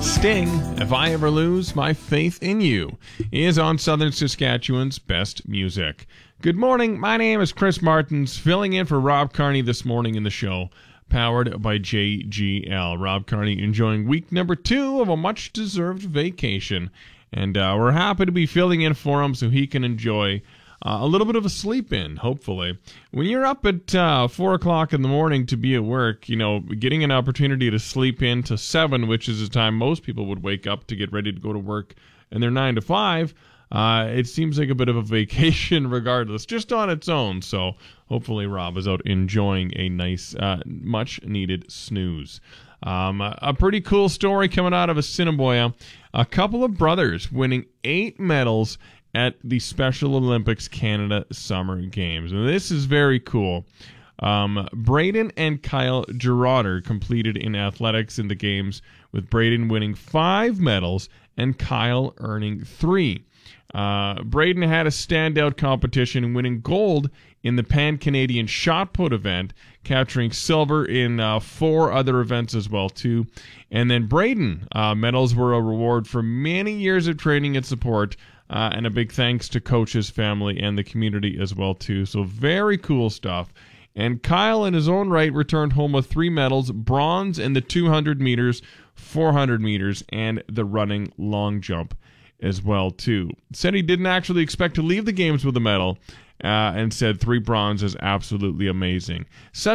Sting, If I Ever Lose My Faith in You, is on Southern Saskatchewan's Best Music. Good morning, my name is Chris Martins, filling in for Rob Carney this morning in the show, powered by JGL. Rob Carney enjoying week number 2 of a much-deserved vacation, and we're happy to be filling in for him so he can enjoy a little bit of a sleep-in, hopefully. When you're up at 4 o'clock in the morning to be at work, you know, getting an opportunity to sleep in to 7, which is the time most people would wake up to get ready to go to work, and they're 9 to 5, it seems like a bit of a vacation regardless, just on its own. So hopefully Rob is out enjoying a nice, much-needed snooze. A pretty cool story coming out of Assiniboia. A couple of brothers winning 8 medals at the Special Olympics Canada Summer Games. And this is very cool. Braden and Kyle Gerarder completed in athletics in the games, with Braden winning 5 medals and Kyle earning 3. Braden had a standout competition, winning gold in the Pan-Canadian shot put event, capturing silver in 4 other events as well, too. And then Braden, medals were a reward for many years of training and support, and a big thanks to coaches, family, and the community as well, too. So very cool stuff. And Kyle, in his own right, returned home with 3 medals, bronze in the 200 meters, 400 meters, and the running long jump as well, too. Said he didn't actually expect to leave the games with a medal, and said 3 bronze is absolutely amazing.